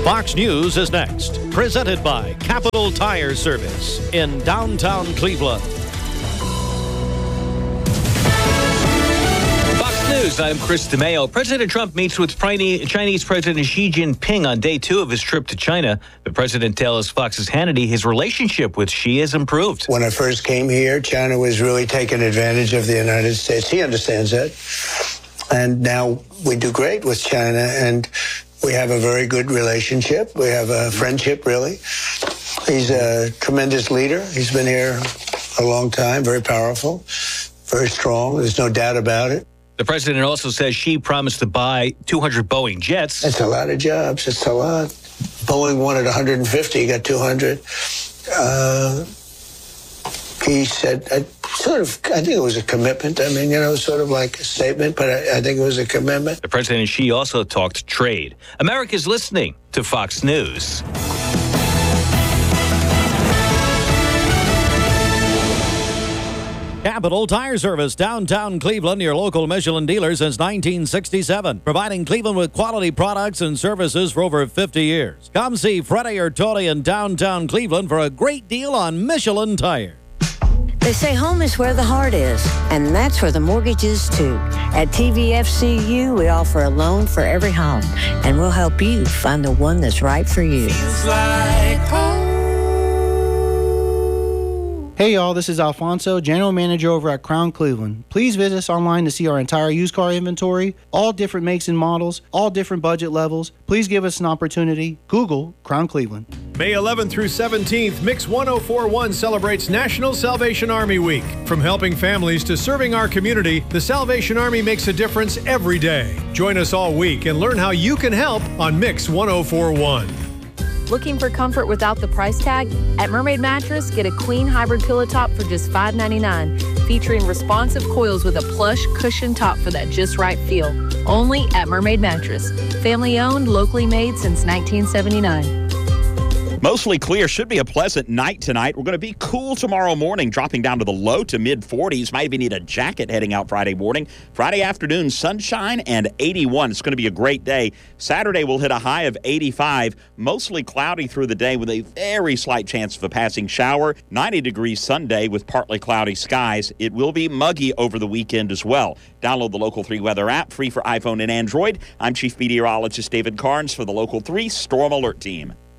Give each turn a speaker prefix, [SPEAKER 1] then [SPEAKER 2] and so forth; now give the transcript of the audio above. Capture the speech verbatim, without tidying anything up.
[SPEAKER 1] Fox News is next, presented by Capital Tire Service in downtown Cleveland.
[SPEAKER 2] Fox News, I'm Chris DeMeo. President Trump meets with Chinese President Xi Jinping on day two of his trip to China. The president tells Fox's Hannity his relationship with Xi has improved.
[SPEAKER 3] When I first came here, China was really taking advantage of the United States. He understands that. And now we do great with China, and we have a very good relationship. We have a friendship, really. He's a tremendous leader. He's been here a long time, very powerful, very strong. There's no doubt about it.
[SPEAKER 2] The president also says Xi promised to buy two hundred Boeing jets.
[SPEAKER 3] That's a lot of jobs. It's a lot. Boeing wanted one hundred fifty. He got two hundred. Uh, he said, I sort of, I think it was a commitment. I mean, you know, sort of like a statement, but I, I think it was a commitment.
[SPEAKER 2] The president and Xi also talked trade. America's listening to Fox News.
[SPEAKER 1] Capital Tire Service, downtown Cleveland, your local Michelin dealer since nineteen sixty-seven. Providing Cleveland with quality products and services for over fifty years. Come see Freddie or Tony in downtown Cleveland for a great deal on Michelin tires.
[SPEAKER 4] They say home is where the heart is, and that's where the mortgage is too. At T V F C U, we offer a loan for every home, and we'll help you find the one that's right for you.
[SPEAKER 5] Feels like home.
[SPEAKER 6] Hey y'all, this is Alfonso, General Manager over at Crown Cleveland. Please visit us online to see our entire used car inventory, all different makes and models, all different budget levels. Please give us an opportunity. Google Crown Cleveland.
[SPEAKER 7] May eleventh through seventeenth, Mix one oh four point one celebrates National Salvation Army Week. From helping families to serving our community, the Salvation Army makes a difference every day. Join us all week and learn how you can help on Mix one oh four point one.
[SPEAKER 8] Looking for comfort without the price tag? At Mermaid Mattress, get a queen hybrid pillow top for just five ninety-nine, featuring responsive coils with a plush cushion top for that just right feel. Only at Mermaid Mattress. Family owned, locally made since nineteen seventy-nine.
[SPEAKER 9] Mostly clear. Should be a pleasant night tonight. We're going to be cool tomorrow morning, dropping down to the low to mid forties. Might even need a jacket heading out Friday morning. Friday afternoon, sunshine and eighty-one. It's going to be a great day. Saturday, we'll hit a high of eighty-five. Mostly cloudy through the day with a very slight chance of a passing shower. ninety degrees Sunday with partly cloudy skies. It will be muggy over the weekend as well. Download the Local three weather app, free for iPhone and Android. I'm Chief Meteorologist David Carnes for the Local three Storm Alert Team.